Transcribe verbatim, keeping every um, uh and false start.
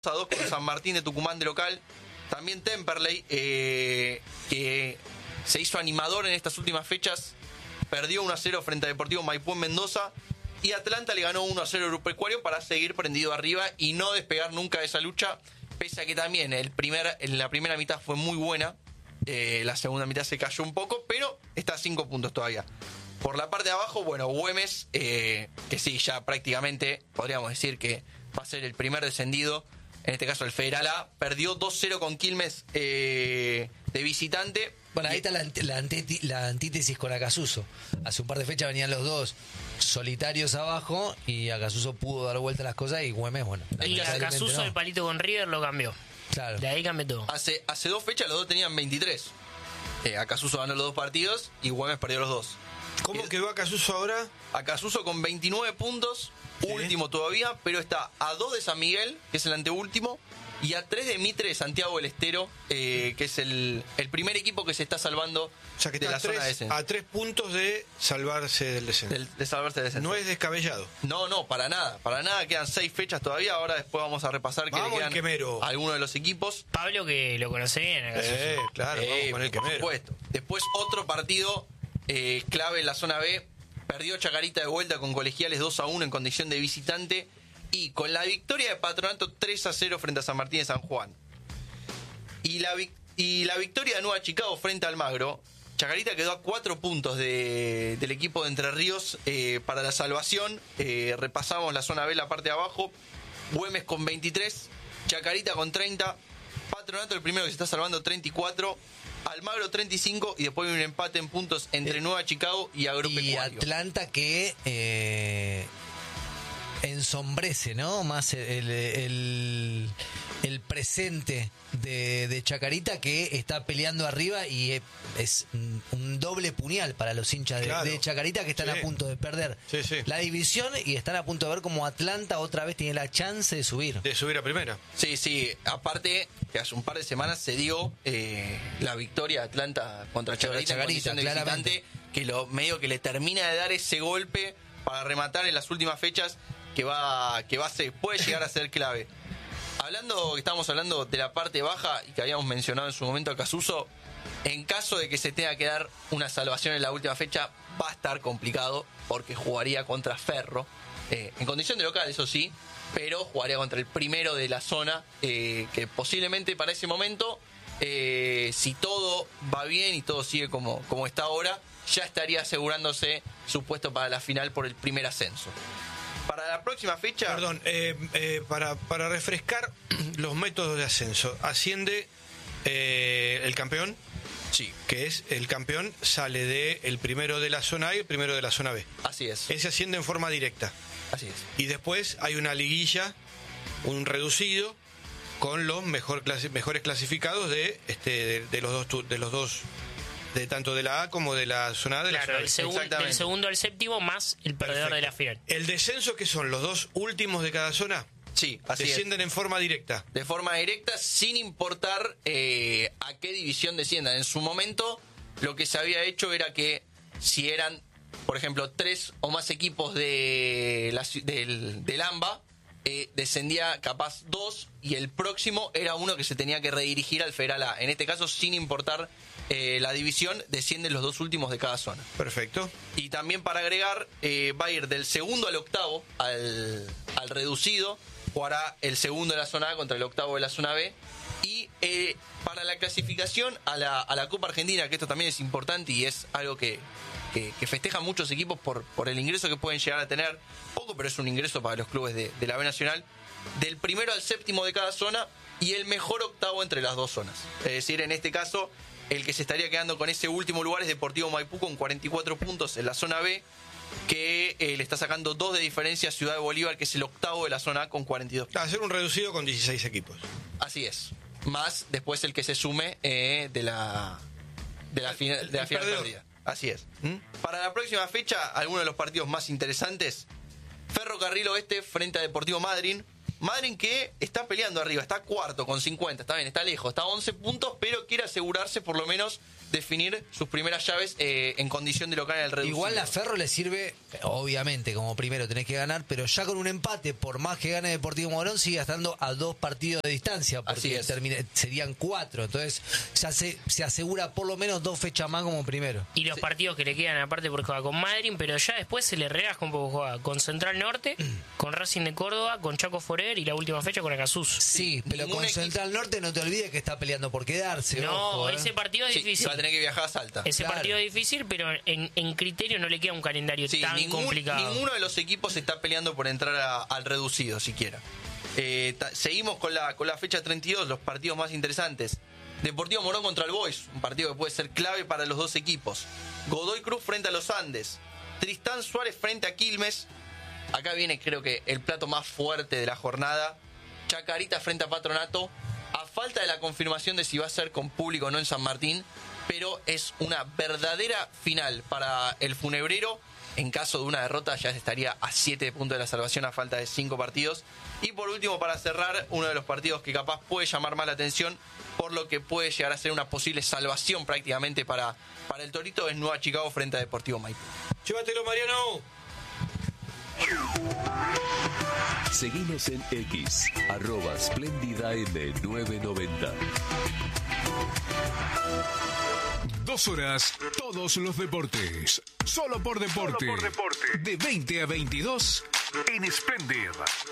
a dos con San Martín de Tucumán de local. También Temperley, eh, que se hizo animador en estas últimas fechas, perdió uno a cero frente a Deportivo Maipú en Mendoza. Y Atlanta le ganó uno a cero a Agropecuario para seguir prendido arriba y no despegar nunca de esa lucha, pese a que también el primer, en la primera mitad fue muy buena. Eh, la segunda mitad se cayó un poco, pero está a cinco puntos todavía. Por la parte de abajo, bueno, Güemes, eh, que sí, ya prácticamente podríamos decir que va a ser el primer descendido. En este caso el Federal A perdió dos cero con Quilmes eh, de visitante. Bueno, ahí está la, la, anteti, la antítesis con Acasuso. Hace un par de fechas venían los dos solitarios abajo y Acasuso pudo dar vuelta a las cosas y Güemes, bueno. Y Acasuso no. El palito con River lo cambió. Claro. De ahí cambió todo. Hace, hace dos fechas los dos tenían veintitrés. Eh, Acasuso ganó los dos partidos y Güemes perdió los dos. ¿Cómo quedó Acasuso ahora? Acasuso con veintinueve puntos, sí. Último todavía, pero está a dos de San Miguel, que es el anteúltimo, y a tres de Mitre de Santiago del Estero, eh, que es el, el primer equipo que se está salvando o sea, que de está la a tres, zona de descenso. A tres puntos de salvarse del descenso. Del, de salvarse del descenso. No es descabellado. No, no, para nada, para nada. Quedan seis fechas todavía. Ahora después vamos a repasar que vamos le quedan Quemero. A algunos de los equipos. Pablo, que lo conoce bien. Eh, claro, eh, vamos con el por Quemero. Supuesto. Después otro partido eh, clave en la zona B. Perdió Chacarita de vuelta con Colegiales dos a uno en condición de visitante. Y con la victoria de Patronato tres a cero frente a San Martín de San Juan. Y la, y la victoria de Nueva Chicago frente a Almagro. Chacarita quedó a cuatro puntos de, del equipo de Entre Ríos eh, para la salvación. Eh, repasamos la zona B, la parte de abajo. Güemes con veintitrés. Chacarita con treinta. Patronato el primero que se está salvando, treinta y cuatro. Almagro treinta y cinco y después hay un empate en puntos entre eh, Nueva Chicago y Agropecuario. Y Atlanta que eh, ensombrece, ¿no? Más el, el, el presente de, de Chacarita, que está peleando arriba y es un doble puñal para los hinchas de, claro. de Chacarita, que están sí. a punto de perder sí, sí. la división y están a punto de ver cómo Atlanta otra vez tiene la chance de subir. De subir a primera. Sí, sí. Aparte, que hace un par de semanas se dio eh, la victoria de Atlanta contra Chacarita, Chacarita en condición de visitante, que lo medio que le termina de dar ese golpe para rematar en las últimas fechas, que va que va a ser, puede llegar a ser clave. Hablando, estamos hablando de la parte baja y que habíamos mencionado en su momento a Casuso, en caso de que se tenga que dar una salvación en la última fecha, va a estar complicado porque jugaría contra Ferro, eh, en condición de local, eso sí, pero jugaría contra el primero de la zona, eh, que posiblemente para ese momento, eh, si todo va bien y todo sigue como, como está ahora, ya estaría asegurándose su puesto para la final por el primer ascenso. Para la próxima fecha... Perdón, eh, eh, para, para refrescar los métodos de ascenso, asciende eh, el campeón, sí, que es el campeón sale de el primero de la zona A y el primero de la zona B. Así es. Ese asciende en forma directa. Así es. Y después hay una liguilla, un reducido, con los mejor clasi- mejores clasificados de, este, de, de los dos... De los dos de tanto de la A como de la zona A de claro, la zona B. El del segundo al séptimo más el perdedor Perfecto. De la final. ¿El descenso que son los dos últimos de cada zona? Sí, así descienden es. en forma directa. De forma directa, sin importar eh, a qué división desciendan. En su momento, lo que se había hecho era que si eran, por ejemplo, tres o más equipos de la, del, del AMBA, eh, descendía capaz dos y el próximo era uno que se tenía que redirigir al Federal A. En este caso, sin importar eh, la división, descienden los dos últimos de cada zona. Perfecto. Y también para agregar, eh, va a ir del segundo al octavo, al, al reducido. Jugará el segundo de la zona A contra el octavo de la zona B. Y eh, para la clasificación a la, a la Copa Argentina, que esto también es importante y es algo que, que, que festejan muchos equipos por, por el ingreso que pueden llegar a tener, poco, pero es un ingreso para los clubes de, de la B Nacional, del primero al séptimo de cada zona y el mejor octavo entre las dos zonas. Es decir, en este caso, el que se estaría quedando con ese último lugar es Deportivo Maipú con cuarenta y cuatro puntos en la zona B, que eh, le está sacando dos de diferencia a Ciudad de Bolívar, que es el octavo de la zona A con cuarenta y dos puntos. Hacer un reducido con dieciséis equipos. Así es. Más después el que se sume eh, de la de la, fina, de la final perdida. Así es. ¿Mm? Para la próxima fecha, algunos de los partidos más interesantes: Ferrocarril Oeste frente a Deportivo Madryn. Madryn que está peleando arriba, está cuarto con cincuenta, está bien, está lejos, está a once puntos, pero quiere asegurarse por lo menos definir sus primeras llaves eh, en condición de local en el reducido. Igual la Ferro le sirve, obviamente, como primero tenés que ganar, pero ya con un empate, por más que gane Deportivo Morón, sigue estando a dos partidos de distancia, porque termina, serían cuatro, entonces ya se, se asegura por lo menos dos fechas más como primero. Y los sí. partidos que le quedan aparte porque juega con Madryn, pero ya después se le relaja un poco, juega con Central Norte, con Racing de Córdoba, con Chaco Forever y la última fecha con Acasus. Sí, pero con equipo... Central Norte no te olvides que está peleando por quedarse. No, ojo, ¿eh? ese partido es sí, difícil. Va a tener que viajar a Salta. Ese claro. partido es difícil, pero en, en criterio no le queda un calendario sí, tan ningún, complicado. Ninguno de los equipos está peleando por entrar a, al reducido siquiera. Eh, ta, seguimos con la, con la fecha treinta y dos, los partidos más interesantes. Deportivo Morón contra el Boys, un partido que puede ser clave para los dos equipos. Godoy Cruz frente a los Andes. Tristán Suárez frente a Quilmes. Acá viene creo que el plato más fuerte de la jornada. Chacarita frente a Patronato. A falta de la confirmación de si va a ser con público o no en San Martín, pero es una verdadera final para el funebrero. En caso de una derrota ya estaría a siete puntos de la salvación a falta de cinco partidos. Y por último, para cerrar, uno de los partidos que capaz puede llamar más la atención, por lo que puede llegar a ser una posible salvación prácticamente para, para el Torito, es Nueva Chicago frente a Deportivo Maipú. Llévatelo, Mariano. Seguimos en X, arroba Splendida M nueve noventa. Dos horas, todos los deportes. Solo por deporte. Solo por deporte. De veinte a veintidós en Splendid.